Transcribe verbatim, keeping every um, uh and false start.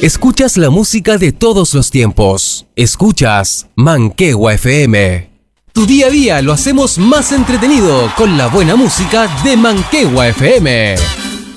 Escuchas la música de todos los tiempos. Escuchas Manquehua F M. Tu día a día lo hacemos más entretenido con la buena música de Manquehua F M.